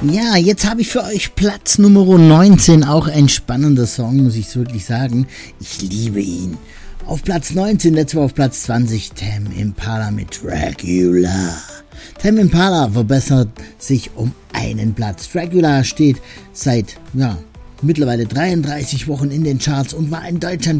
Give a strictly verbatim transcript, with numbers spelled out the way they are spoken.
Ja, jetzt habe ich für euch Platz Nummer neunzehn, auch ein spannender Song, muss ich wirklich sagen. Ich liebe ihn. Auf Platz neunzehn, letztes Mal auf Platz zwanzig, Tame Impala mit Dracula. Tame Impala verbessert sich um einen Platz. Dracula steht seit, ja, mittlerweile dreiunddreißig Wochen in den Charts und war in Deutschland